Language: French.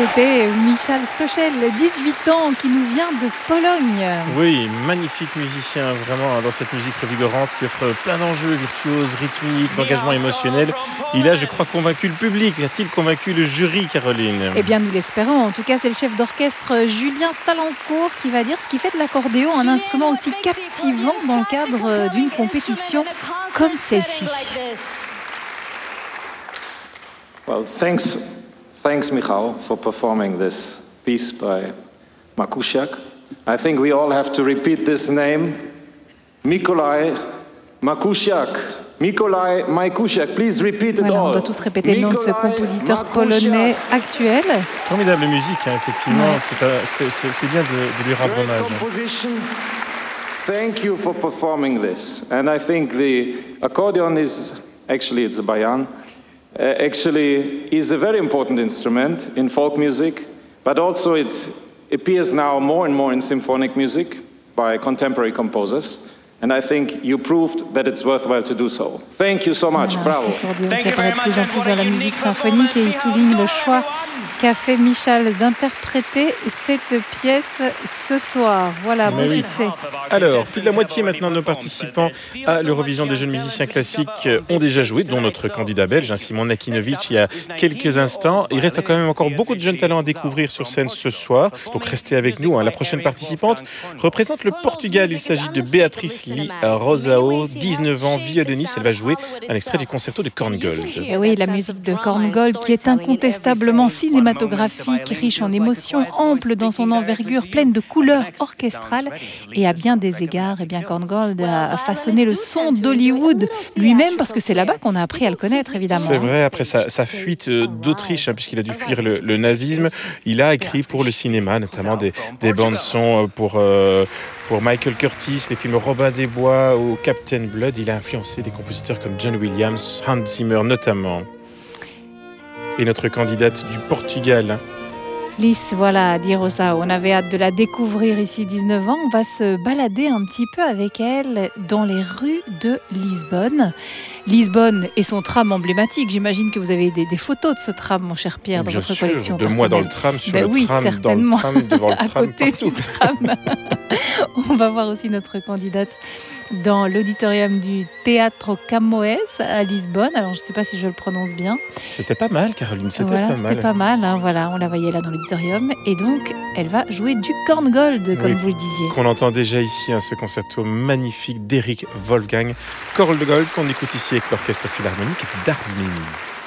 C'était Michal Stochel, 18 ans, qui nous vient de Pologne. Oui, magnifique musicien, vraiment, dans cette musique revigorante qui offre plein d'enjeux virtuoses, rythmiques, d'engagement émotionnel. Il a, je crois, convaincu le public. A-t-il convaincu le jury, Caroline ? Eh bien, nous l'espérons. En tout cas, c'est le chef d'orchestre Julien Salancourt qui va dire ce qui fait de l'accordéon un instrument aussi captivant dans le cadre d'une compétition comme celle-ci. Well, thanks, Michal, for performing this piece by Makusiak. I think we all have to repeat this name, Mikołaj Makusiak. Mikołaj Makusiak, please repeat it all. On doit tous répéter le nom de ce compositeur polonais actuel. Formidable musique, hein, effectivement. Ouais. C'est bien de lui rendre hommage. Thank you for performing this. And I think the accordion is, actually it's a bayan, actually is a very important instrument in folk music, but also it appears now more and more in symphonic music by contemporary composers. And I think you proved that it's worthwhile to do so. Thank you so much. Bravo. Qui apparaît de plus en plus dans la musique symphonique et il souligne le choix qu'a fait Michal d'interpréter cette pièce ce soir. Voilà, beau succès. Alors, plus de la moitié maintenant de nos participants à l'Eurovision des jeunes musiciens classiques ont déjà joué, dont notre candidat belge, Simon Nakinovic, il y a quelques instants. Il reste quand même encore beaucoup de jeunes talents à découvrir sur scène ce soir. Donc restez avec nous. La prochaine participante représente le Portugal. Il s'agit de Béatrice Lee Rosao, 19 ans, violoniste. Elle va jouer un extrait du concerto de Korngold. Et oui, la musique de Korngold qui est incontestablement cinématographique, riche en émotions, ample dans son envergure, pleine de couleurs orchestrales. Et à bien des égards, Korngold a façonné le son d'Hollywood lui-même, parce que c'est là-bas qu'on a appris à le connaître, évidemment. C'est vrai, après sa fuite d'Autriche, puisqu'il a dû fuir le nazisme, il a écrit pour le cinéma, notamment des bandes-sons pour Michael Curtis, les films Robin des Bois ou Captain Blood. Il a influencé des compositeurs comme John Williams, Hans Zimmer notamment. Et notre candidate du Portugal, Lys, voilà, Di Rosa. On avait hâte de la découvrir ici, 19 ans. On va se balader un petit peu avec elle dans les rues de Lisbonne. Lisbonne et son tram emblématique. J'imagine que vous avez des photos de ce tram, mon cher Pierre, dans votre collection de moi dans le tram, sur le oui, tram, certainement. dans le tram, devant le tram, à côté partout. du tram. On va voir aussi notre candidate dans l'auditorium du Teatro Camões à Lisbonne. Alors, je ne sais pas si je le prononce bien. C'était pas mal, Caroline, c'était pas mal. Voilà, on la voyait là dans l'auditorium. Et donc, elle va jouer du Korngold, comme vous le disiez. Qu'on entend déjà ici, ce concerto magnifique d'Eric Wolfgang. Korngold qu'on écoute ici avec l'Orchestre Philharmonique d'Arménie.